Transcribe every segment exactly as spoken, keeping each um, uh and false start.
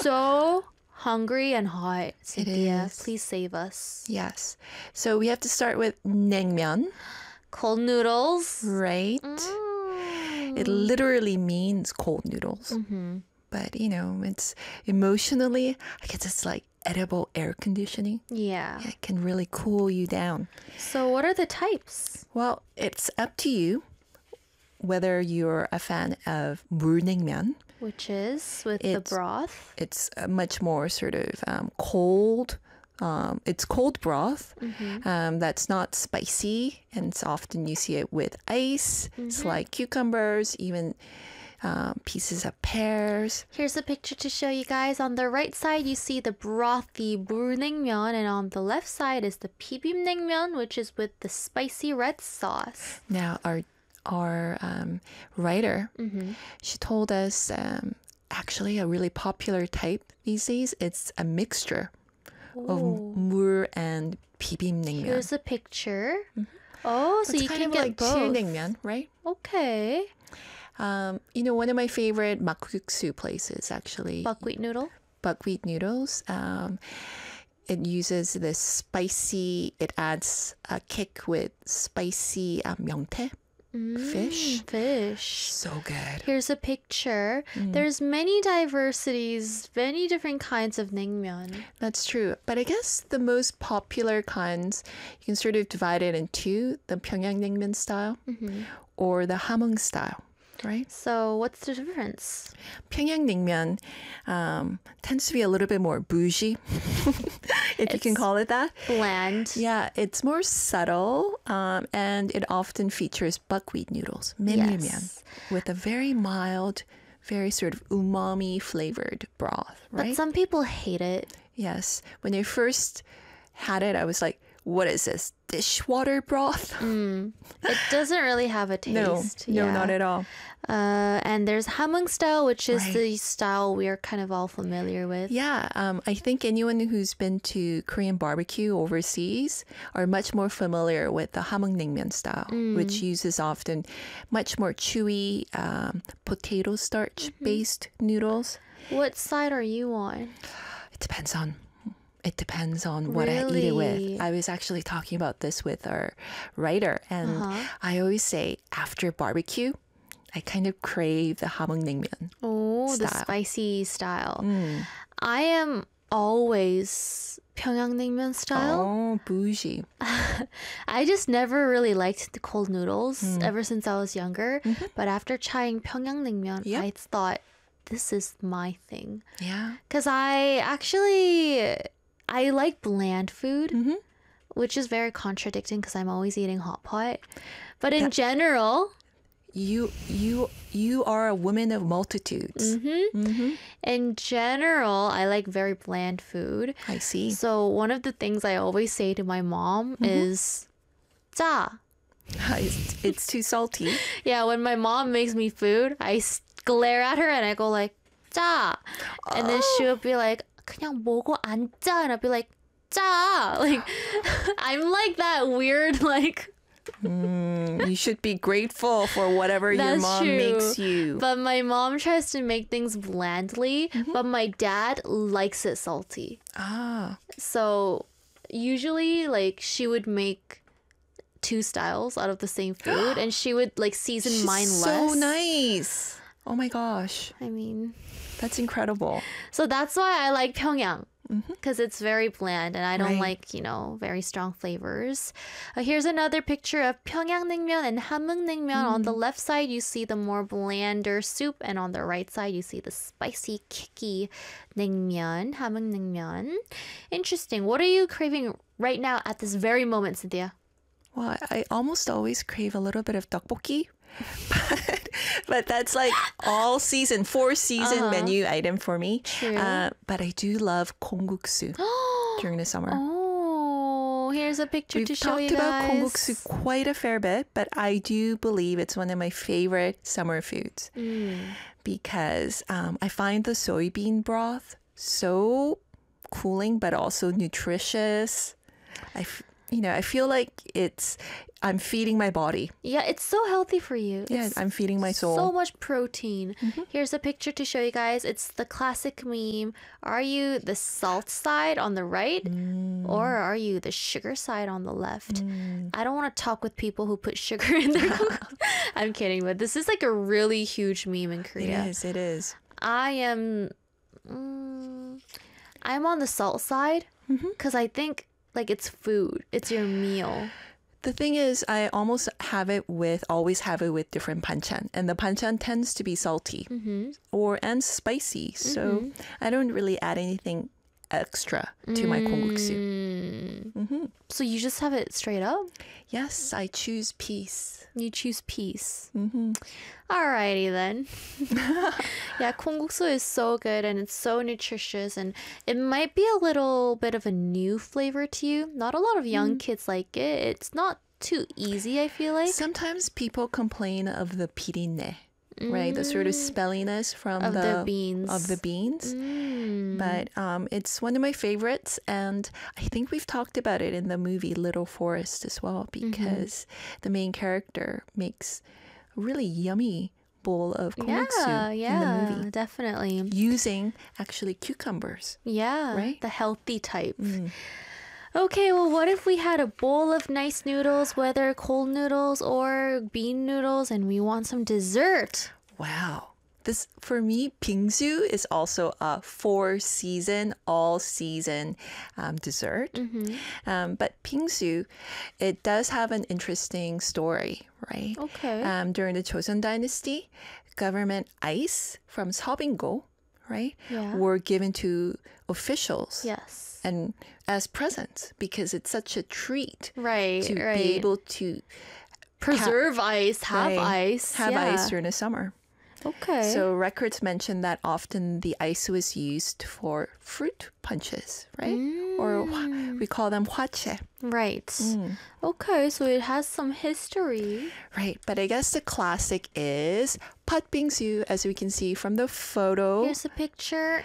so hungry and hot. Cynthia, is. please save us. Yes. So we have to start with naengmyeon, Cold noodles. right? Mm. It literally means cold noodles. Mm-hmm. But, you know, it's emotionally, I guess it's like edible air conditioning. Yeah. It can really cool you down. So what are the types? Well, it's up to you whether you're a fan of 물냉면. Which is with It's- the broth. It's a much more sort of um, cold. Um, it's cold broth Mm-hmm. um, that's not spicy, and it's often you see it with ice, Mm-hmm. sliced cucumbers, even um, pieces of pears. Here's a picture to show you guys. On the right side, you see the brothy 물냉면, and on the left side is the 비빔냉면, which is with the spicy red sauce. Now, our our um, writer, Mm-hmm. she told us um, actually a really popular type these days. It's a mixture of Ooh. 물 and 비빔냉면. Here's a picture. Oh, so It's you kind can of get like both. 칠냉면, right? Okay. Um, you know, one of my favorite makguksu places actually, Buckwheat noodle. buckwheat noodles. Um, it uses this spicy. It adds a kick with spicy um, 명태 fish. Mm, fish. So good. Here's a picture. There's many diversities, many different kinds of naengmyeon. That's true. But I guess the most popular kinds, you can sort of divide it in two, the Pyongyang Naengmyeon style or the Hamung style, right? So what's the difference? Pyongyang Naengmyeon um, tends to be a little bit more bougie, if you can It's- call it that. Bland. Yeah, it's more subtle um, and it often features buckwheat noodles, 민물면, Yes. with a very mild, very sort of umami flavored broth, But right? some people hate it. Yes. When I first had it, I was like, what is this? Dishwater broth? Mm. It doesn't really have a No, taste. no, yeah. not at all. Uh, and there's hamung style, which is Right. the style we're kind of all familiar with. Yeah, um, I think anyone who's been to Korean barbecue overseas are much more familiar with the hamung naengmyeon style, which uses often much more chewy um, potato starch-based noodles. What side are you on? It depends on it depends on what I eat it Really? with. I was actually talking about this with our writer, and Uh-huh. I always say after barbecue, I kind of crave the hamung naengmyeon. Oh, the Style. spicy style. Mm. I am always Pyongyang naengmyeon style. Oh, bougie. I just never really liked the cold noodles Hmm. ever since I was younger. But after trying Pyongyang naengmyeon, Mm-hmm. Yep. I thought this is my thing. Yeah. Cause I actually I like bland food, Mhm. which is very contradicting because I'm always eating hot pot. But in general, You you you are a woman of multitudes. mhm, Mm-hmm. in general, I like very bland food. I see. So one of the things I always say to my mom Mm-hmm. is 짜. It's, it's too salty. Yeah, when my mom makes me food, I s- glare at her and I go like 짜. And then she would be like 그냥 먹어 안 짜. And I'd be like 짜. Like I'm like that weird like Mm, you should be grateful for whatever your That's mom true. makes you. But my mom tries to make things blandly, Mm-hmm. but my dad likes it salty. Ah, So usually like she would make two styles out of the same food and she would like season she's mine so less. nice. Oh my gosh, I mean, that's incredible. so that's why I like Pyongyang. Because it's very bland and I don't Mm-hmm. Right. like, you know, very strong flavors. Uh, here's another picture of Pyongyang naengmyeon and Hamung naengmyeon. On Mm. the left side, you see the more blander soup, and on the right side, you see the spicy, kicky naengmyeon, Hamung naengmyeon. Interesting. What are you craving right now at this very moment, Cynthia? Well, I I almost always crave a little bit of tteokbokki, but but that's like all season, four season Uh-huh. menu item for me. True. Uh, but I do love kongguksu during the summer. Oh, here's a picture We've to show talked you about guys. kongguksu quite a fair bit, but I do believe it's one of my favorite summer foods Mm. because um, I find the soybean broth so cooling, but also nutritious. I f- you know, I feel like it's, I'm feeding my body. Yeah, it's so healthy for you. Yeah, It's I'm feeding my soul. so much protein. Here's a picture to show you guys. It's the classic meme. Are you the salt side on the right or are you the sugar side on the left? I don't want to talk with people who put sugar in their cook. I'm kidding, but this is like a really huge meme in It Korea. is, it is. I am mm, I'm on the salt side because I think like it's food. It's your meal. The thing is, I almost have it with, always have it with different banchan. And the banchan tends to be salty or and spicy. So I don't really add anything extra to my kongguksu. Mm. So you just have it straight up? Yes, I choose peace. You choose peace. Mm-hmm. Alrighty then. Yeah, kongguksu is so good and it's so nutritious and it might be a little bit of a new flavor to you. Not a lot of young kids like it. It's not too easy, I feel like. Sometimes people complain of the pirine, right? The sort of spelliness from Of the, the beans. Of the beans. Mm. But um, it's one of my favorites, and I think we've talked about it in the movie Little Forest as well, because the main character makes a really yummy bowl of kongguksu Yeah, in the yeah, movie definitely. using actually cucumbers. Yeah, Right? the healthy type. Okay, well, what if we had a bowl of nice noodles, whether cold noodles or bean noodles, and we want some dessert? Wow. This, for me, bingsu is also a four season, all season um, dessert. Um, but bingsu, it does have an interesting story, right? Okay. Um, during the Joseon Dynasty, government ice from Seobingo, right, Yeah. were given to officials Yes. and as presents because it's such a treat Right, to right. be able to Preserve ice, have right, ice. have yeah. ice during the summer. Okay. So records mention that often the ice was used for fruit punches, right? Or hwa- we call them hwache. right. Mm. Okay, so it has some history. Right, but I guess the classic is patbingsu, as we can see from the photo. Here's a picture.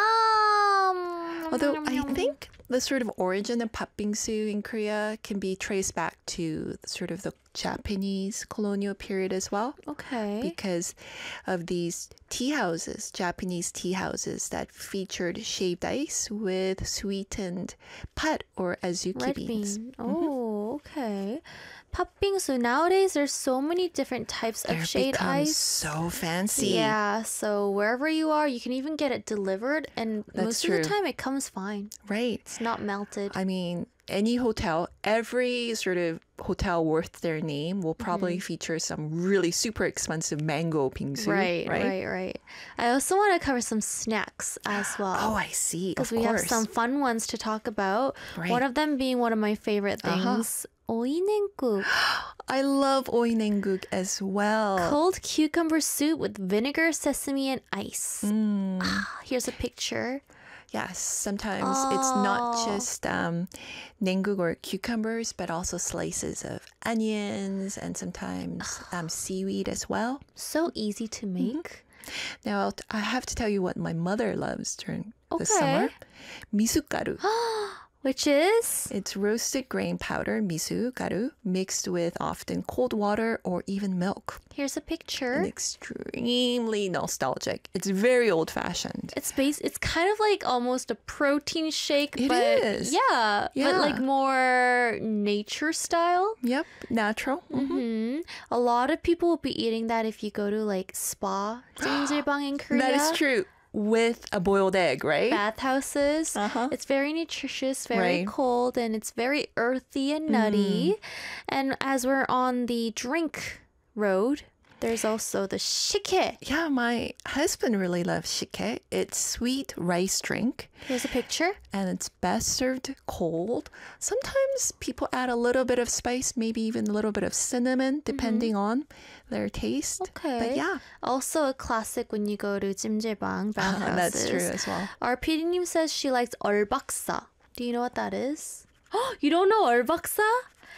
Yum! Although I think the sort of origin of patbingsu in Korea can be traced back to the sort of the Japanese colonial period as well. Okay. Because of these tea houses, Japanese tea houses that featured shaved ice with sweetened pat or azuki Red beans. bean. Oh, okay. Patbingsu. Nowadays, there's so many different types of They're shade become ice. so fancy. Yeah, so wherever you are, you can even get it delivered, and That's most true. of the time it comes fine. Right. It's not melted. I mean, any hotel, every sort of hotel worth their name will probably feature some really super expensive mango bingsu. right, right, right, right. I also want to cover some snacks as well. Oh, I see. Of Because we course. have some fun ones to talk about. Right. One of them being one of my favorite Uh-huh. things, oinenguk. I love oinenguk as well. Cold cucumber soup with vinegar, sesame, and ice. Mm. Ah, here's a picture. Yes, sometimes it's not Oh. just um, nengguk or cucumbers, but also slices of onions and sometimes um, seaweed as well. So easy to make. Now, I'll t- I have to tell you what my mother loves during the Okay. summer. Misugaru. Which is? It's roasted grain powder, misugaru, mixed with often cold water or even milk. Here's a And picture. extremely nostalgic. It's very old-fashioned. It's base. It's kind of like almost a protein shake, It but is. yeah, Yeah. but like more nature style. Yep, natural. Hmm. A lot of people will be eating that if you go to like spa, 찜질방 in Korea. That is true. With a boiled egg, right? Bathhouses. Uh-huh. It's very nutritious, very Right. cold, and it's very earthy and nutty. And as we're on the drink road, there's also the shike. Yeah, my husband really loves shike. It's sweet rice drink, Here's a picture. and it's best served cold. Sometimes people add a little bit of spice, maybe even a little bit of cinnamon, depending on their taste. Okay. But yeah, Also a classic when you go to 찜질방 bathhouses. that's true as well. Our 피디님 says she likes 얼박사. Do you know what that is? Oh, you don't know 얼박사?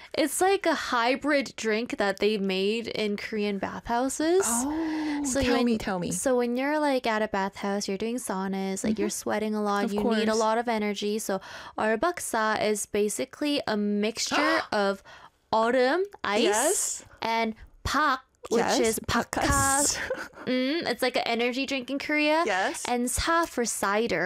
It's like a hybrid drink that they made in Korean bathhouses. Oh, So tell when- me, tell me. So when you're like at a bathhouse, you're doing saunas, like you're sweating a lot, Of you need a course. lot of energy. So 얼박사 is basically a mixture of autumn ice Yes. and 박, which Yes, is 바카스. Mm, it's like an energy drink in Korea. Yes. And 사 for cider.